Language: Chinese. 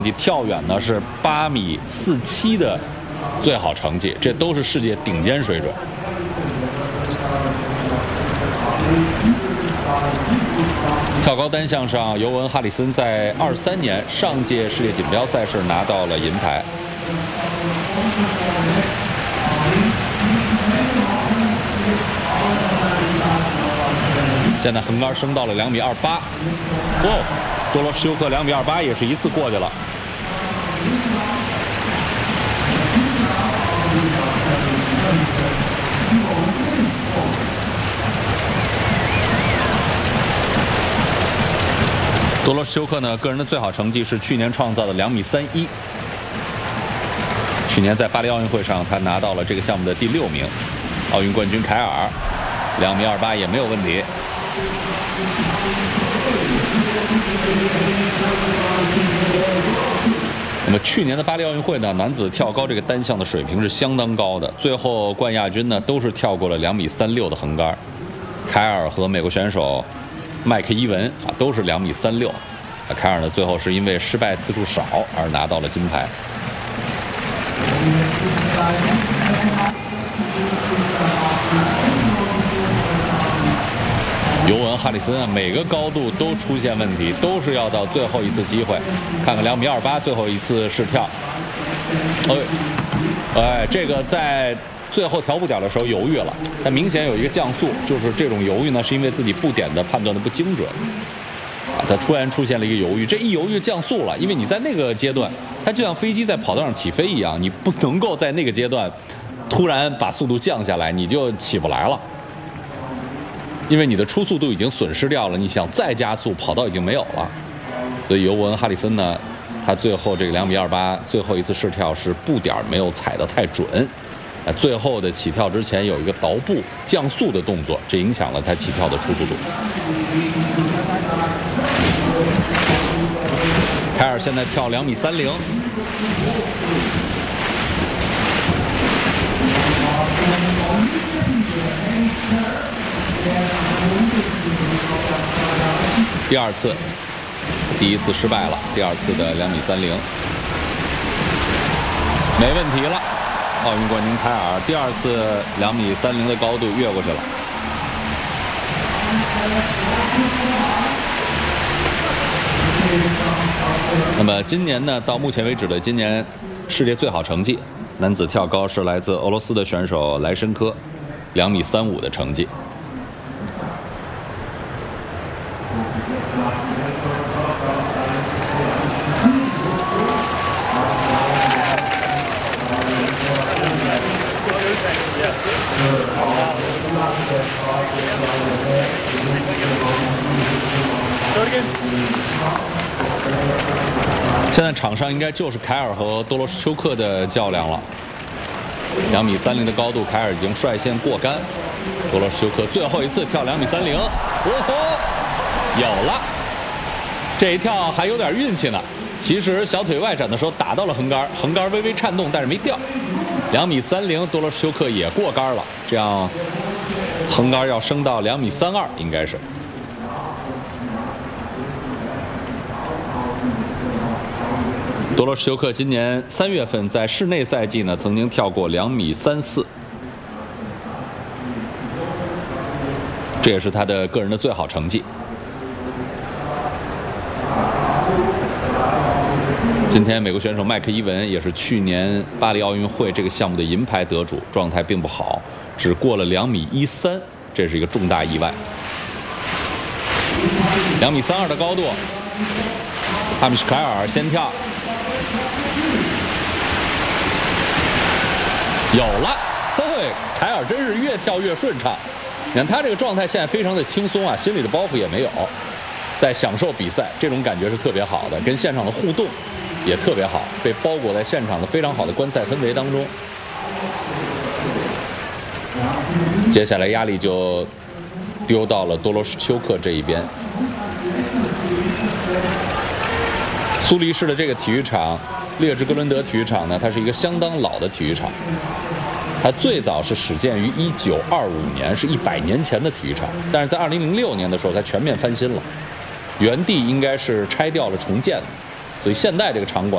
你跳远呢是8.47米的最好成绩，这都是世界顶尖水准。跳高单项上，尤文·哈里森在23年上届世界锦标赛事拿到了银牌。现在横杆升到了2.28米。哦，多罗什丘克2.28米也是一次过去了。多罗什丘克呢，个人的最好成绩是去年创造的2.31米。去年在巴黎奥运会上，他拿到了这个项目的第6名。奥运冠军凯尔2.28米也没有问题。那么去年的巴黎奥运会呢，男子跳高这个单项的水平是相当高的，最后冠亚军呢都是跳过了2.36米的横杆。凯尔和美国选手麦克伊文啊都是2.36米。凯尔呢最后是因为失败次数少而拿到了金牌。尤文·哈里森啊，每个高度都出现问题，都是要到最后一次机会。看看2.28米最后一次试跳，这个在最后调步点的时候犹豫了，但明显有一个降速，就是这种犹豫呢，是因为自己步点的判断的不精准。他突然出现了一个犹豫，这一犹豫降速了，因为你在那个阶段，它就像飞机在跑道上起飞一样，你不能够在那个阶段突然把速度降下来，你就起不来了。因为你的初速度已经损失掉了，你想再加速，跑道已经没有了。所以尤文·哈里森呢，他最后这个2.28米最后一次试跳是步点没有踩得太准，最后的起跳之前有一个倒步降速的动作，这影响了他起跳的初速度。凯尔现在跳2.30米。第二次，第一次失败了，第二次的2.30米，没问题了。奥运冠军凯尔第二次2.30米的高度越过去了。那么今年呢，到目前为止的今年世界最好成绩，男子跳高是来自俄罗斯的选手莱申科，2.35米的成绩。现在场上应该就是凯尔和多罗什丘克的较量了。2.30米的高度，凯尔已经率先过杆，多罗什丘克最后一次跳2.30米，有了，这一跳还有点运气呢。其实小腿外展的时候打到了横杆，横杆微微颤动，但是没掉。2.30米，多罗什丘克也过杆了，这样横杆要升到2.32米，应该是。多罗什丘克今年3月份在室内赛季呢，曾经跳过2.34米，这也是他的个人的最好成绩。今天美国选手麦克伊文也是去年巴黎奥运会这个项目的银牌得主，状态并不好，只过了2.13米，这是一个重大意外。2.32米的高度，哈米什凯尔先跳。有了，嘿嘿，凯尔真是越跳越顺畅。你看他这个状态现在非常的轻松啊，心里的包袱也没有，在享受比赛，这种感觉是特别好的，跟现场的互动也特别好，被包裹在现场的非常好的观赛氛围当中。接下来压力就丢到了多罗什丘克这一边。苏黎世的这个体育场，列支格伦德体育场呢，它是一个相当老的体育场。它最早是始建于1925年，是100年前的体育场，但是在2006年的时候，它全面翻新了，原地应该是拆掉了重建了，所以现在这个场馆